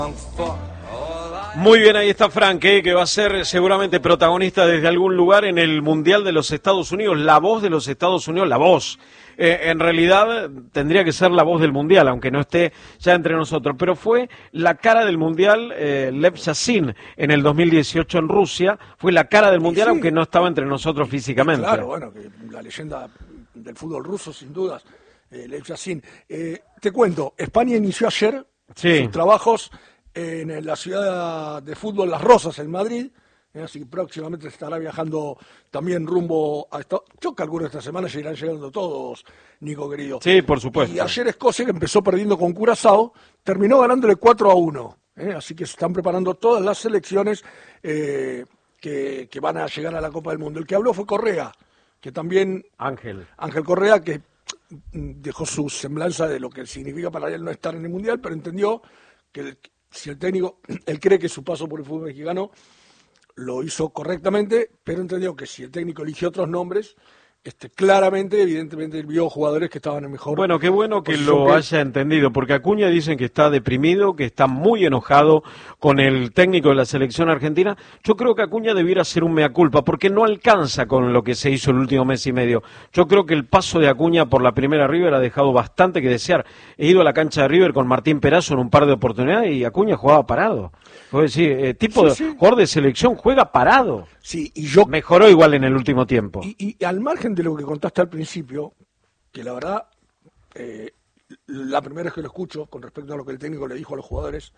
Muy bien, ahí está Frank, que va a ser seguramente protagonista desde algún lugar en el Mundial de los Estados Unidos, la voz de los Estados Unidos, la voz. En realidad tendría que ser la voz del Mundial, aunque no esté ya entre nosotros, pero fue la cara del Mundial Lev Yashin en el 2018 en Rusia, fue la cara del Mundial, sí, aunque no estaba entre nosotros físicamente. Claro, bueno, que la leyenda del fútbol ruso, sin dudas, Lev Yashin. Te cuento, España inició ayer sus trabajos en la ciudad de fútbol Las Rozas, en Madrid, así que próximamente estará viajando también rumbo a yo calculo esta semana irán llegando todos, Nico querido. Sí, por supuesto. Y ayer Escocia, que empezó perdiendo con Curazao, terminó ganándole 4-1, así que se están preparando todas las selecciones que van a llegar a la Copa del Mundo. El que habló fue Correa, que también... Ángel Correa, que dejó su semblanza de lo que significa para él no estar en el Mundial, pero entendió que si el técnico, él cree que su paso por el fútbol mexicano lo hizo correctamente, pero entendió que si el técnico eligió otros nombres, claramente, evidentemente, vio jugadores que estaban en mejor. Bueno, qué bueno que lo haya entendido, porque Acuña dicen que está deprimido, que está muy enojado con el técnico de la selección argentina. Yo creo que Acuña debiera hacer un mea culpa, porque no alcanza con lo que se hizo el último mes y medio. Yo creo que el paso de Acuña por la primera River ha dejado bastante que desear. He ido a la cancha de River con Martín Perazo en un par de oportunidades y Acuña jugaba parado. Puedo decir, jugador de selección juega parado. Sí, y yo mejoró igual en el último tiempo. Y al margen de lo que contaste al principio, que la verdad, la primera vez que lo escucho con respecto a lo que el técnico le dijo a los jugadores,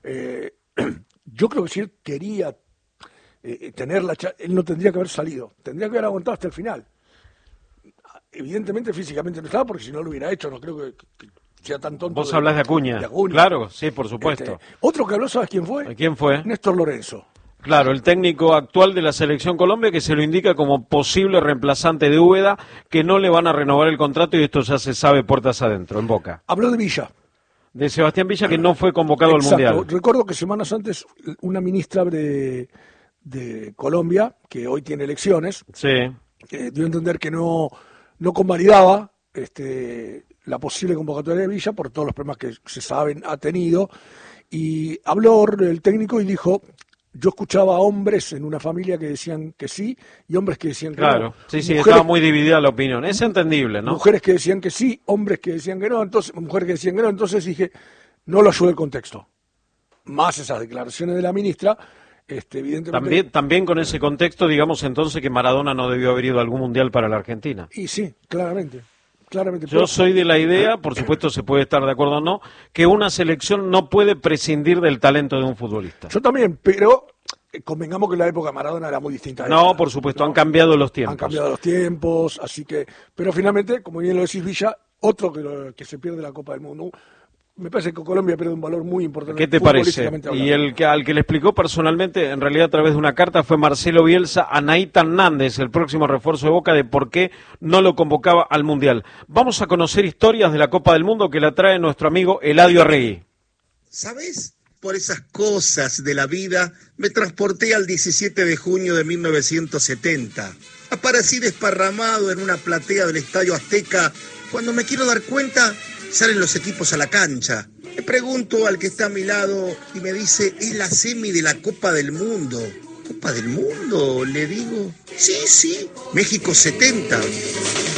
yo creo que si él quería tener él no tendría que haber salido, tendría que haber aguantado hasta el final. Evidentemente físicamente no estaba, porque si no lo hubiera hecho, no creo que sea tan tonto. Vos hablás de Acuña. Claro, sí, por supuesto. Otro que habló, ¿sabes quién fue? ¿Quién fue? Néstor Lorenzo. Claro, el técnico actual de la Selección Colombia, que se lo indica como posible reemplazante de Úbeda, que no le van a renovar el contrato y esto ya se sabe puertas adentro, en Boca. Habló de Villa. De Sebastián Villa, que no fue convocado al Mundial. Recuerdo que semanas antes una ministra de Colombia, que hoy tiene elecciones, dio a entender que no convalidaba la posible convocatoria de Villa por todos los problemas que se saben ha tenido, y habló el técnico y dijo: yo escuchaba a hombres en una familia que decían que sí y hombres que decían que no. Claro, sí, estaba muy dividida la opinión. Es entendible, ¿no? Mujeres que decían que sí, hombres que decían que no, mujeres que decían que no. Entonces dije, no lo ayuda el contexto. Más esas declaraciones de la ministra, evidentemente... También con ese contexto, digamos entonces que Maradona no debió haber ido a algún mundial para la Argentina. Y sí, claramente. Yo soy de la idea, por supuesto se puede estar de acuerdo o no, que una selección no puede prescindir del talento de un futbolista. Yo también, pero convengamos que la época de Maradona era muy distinta. No, por supuesto, han cambiado los tiempos. Han cambiado los tiempos, así que... Pero finalmente, como bien lo decís, Villa, otro que se pierde la Copa del Mundo. Me parece que Colombia pierde un valor muy importante. ¿Qué te parece? Y al que le explicó personalmente, en realidad a través de una carta, fue Marcelo Bielsa a Naita Hernández, el próximo refuerzo de Boca, de por qué no lo convocaba al Mundial. Vamos a conocer historias de la Copa del Mundo que la trae nuestro amigo Eladio Arregui. ¿Sabés? Por esas cosas de la vida me transporté al 17 de junio de 1970. Aparecí desparramado en una platea del Estadio Azteca. Cuando me quiero dar cuenta, salen los equipos a la cancha. Le pregunto al que está a mi lado y me dice, es la semi de la Copa del Mundo. ¿Copa del Mundo? Le digo, sí, México 70.